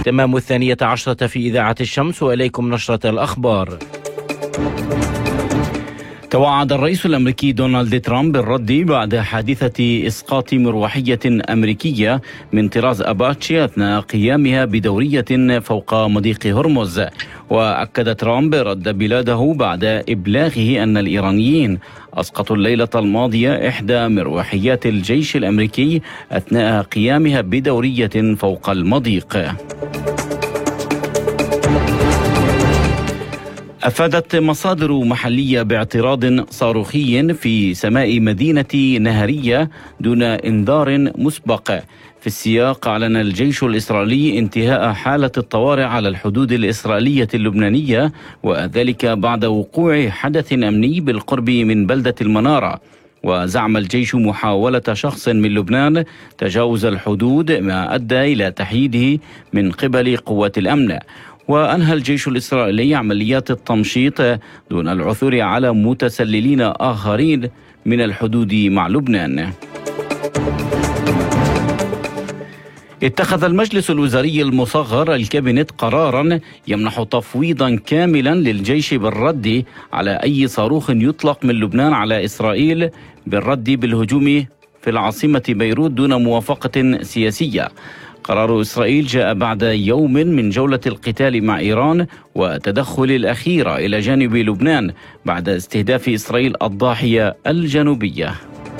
تمام 12 في إذاعة الشمس، وإليكم نشرة الأخبار. توعد الرئيس الأمريكي دونالد ترامب بالرد بعد حادثة إسقاط مروحية أمريكية من طراز أباتشي أثناء قيامها بدورية فوق مضيق هرمز. وأكد ترامب رد بلاده بعد إبلاغه أن الإيرانيين أسقطوا الليلة الماضية إحدى مروحيات الجيش الأمريكي أثناء قيامها بدورية فوق المضيق. أفادت مصادر محلية باعتراض صاروخي في سماء مدينة نهرية دون إنذار مسبق. في السياق أعلن الجيش الإسرائيلي انتهاء حالة الطوارئ على الحدود الإسرائيلية اللبنانية، وذلك بعد وقوع حدث أمني بالقرب من بلدة المنارة. وزعم الجيش محاولة شخص من لبنان تجاوز الحدود، ما أدى إلى تحييده من قبل قوات الأمن. وأنهى الجيش الإسرائيلي عمليات التمشيط دون العثور على متسللين آخرين من الحدود مع لبنان. اتخذ المجلس الوزاري المصغر الكابينت قرارا يمنح تفويضا كاملا للجيش بالرد على أي صاروخ يطلق من لبنان على إسرائيل بالرد بالهجوم في العاصمة بيروت دون موافقة سياسية. قرار إسرائيل جاء بعد يوم من جولة القتال مع إيران وتدخل الأخيرة إلى جانب لبنان بعد استهداف إسرائيل الضاحية الجنوبية.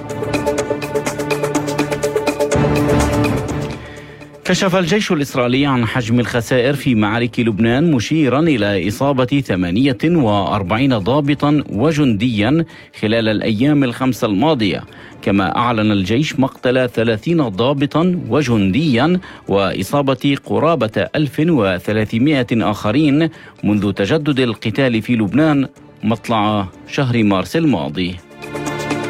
كشف الجيش الإسرائيلي عن حجم الخسائر في معارك لبنان، مشيرا إلى إصابة 48 ضابطا وجنديا خلال الأيام ال5 الماضية. كما أعلن الجيش مقتل 30 ضابطا وجنديا وإصابة قرابة 1300 آخرين منذ تجدد القتال في لبنان مطلع شهر مارس الماضي.